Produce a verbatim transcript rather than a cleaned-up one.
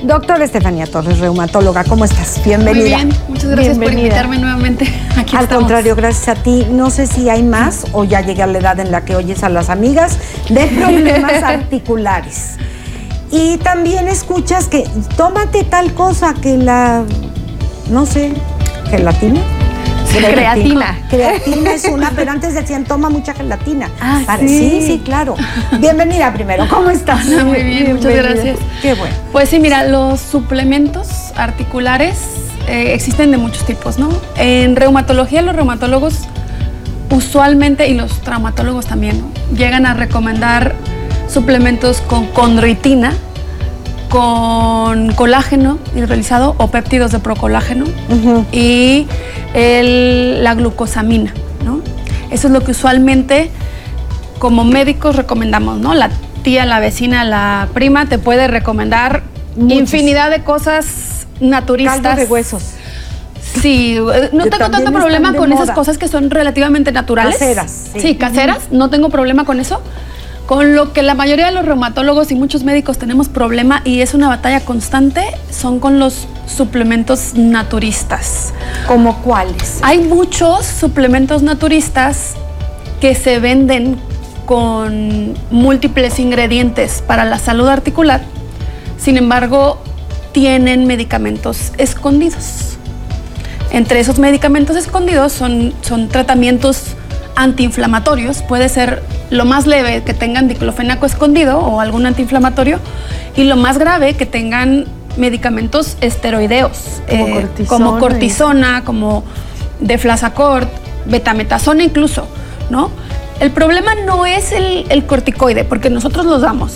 Doctora Estefanía Torres, reumatóloga, ¿cómo estás? Bienvenida. Muy bien, muchas gracias Bienvenida. por invitarme nuevamente. Aquí Al estamos. contrario, gracias a ti. No sé si hay más o ya llegué a la edad en la que oyes a las amigas de problemas articulares. Y también escuchas que tómate tal cosa que la, no sé, gelatina. Creatina. Creatina es una, pero antes decían toma mucha gelatina. Ah, Para- sí. sí, sí, claro. Bienvenida primero, ¿cómo estás? Muy bien, muchas Bienvenida. gracias. Qué bueno. Pues sí, mira, los suplementos articulares eh, existen de muchos tipos, ¿no? En reumatología, los reumatólogos usualmente, y los traumatólogos también, ¿no?, llegan a recomendar suplementos con condroitina, con colágeno hidrolizado o péptidos de procolágeno Uh-huh. y el- la glucosamina, ¿no? Eso es lo que usualmente como médicos recomendamos, ¿no? La tía, la vecina, la prima te puede recomendar Muchos. infinidad de cosas naturistas. Caldo de huesos. Sí, eh, no Que tengo también tanto están problema de con esas moda. cosas que son relativamente naturales. Caseras, sí. Sí, caseras, no tengo problema con eso. Con lo que la mayoría de los reumatólogos y muchos médicos tenemos problema, y es una batalla constante, son con los suplementos naturistas. ¿Como cuáles? Hay muchos suplementos naturistas que se venden con múltiples ingredientes para la salud articular, sin embargo, tienen medicamentos escondidos. Entre esos medicamentos escondidos son, son tratamientos antiinflamatorios, puede ser lo más leve que tengan diclofenaco escondido o algún antiinflamatorio, y lo más grave que tengan medicamentos esteroideos, Como eh, cortisona como y- cortisona, como deflazacort, betametasona incluso, ¿no? El problema no es el, el corticoide, porque nosotros los damos.